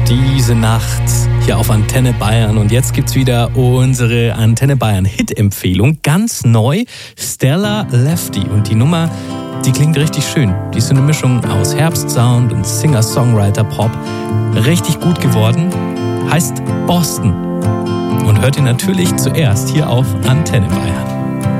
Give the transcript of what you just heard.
diese Nacht hier auf Antenne Bayern. Und jetzt gibt's wieder unsere Antenne Bayern Hit-Empfehlung. Ganz neu, Stella Lefty. Und die Nummer, die klingt richtig schön. Die ist so eine Mischung aus Herbstsound und Singer-Songwriter-Pop. Richtig gut geworden. Heißt Boston. Und hört ihr natürlich zuerst hier auf Antenne Bayern.